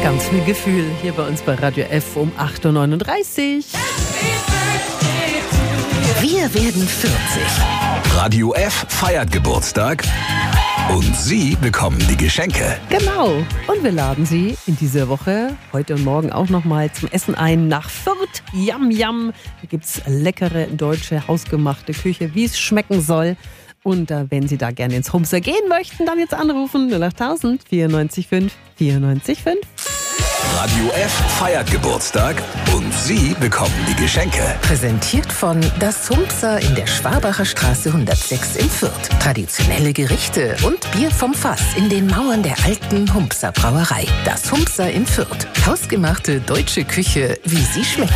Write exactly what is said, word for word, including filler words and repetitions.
Ganz viel Gefühl hier bei uns bei Radio F um acht Uhr neununddreißig. Wir werden vierzig. Radio F feiert Geburtstag und Sie bekommen die Geschenke. Genau. Und wir laden Sie in dieser Woche, heute und morgen auch nochmal zum Essen ein nach Fürth. Yum, yum. Da gibt es leckere deutsche, hausgemachte Küche, wie es schmecken soll. Und äh, wenn Sie da gerne ins Humpser gehen möchten, dann jetzt anrufen null acht tausend vierundneunzig fünf vierundneunzig fünf. Radio F feiert Geburtstag und Sie bekommen die Geschenke. Präsentiert von Das Humpser in der Schwabacher Straße hundertsechs in Fürth. Traditionelle Gerichte und Bier vom Fass in den Mauern der alten Humpser Brauerei. Das Humpser in Fürth. Hausgemachte deutsche Küche, wie sie schmeckt.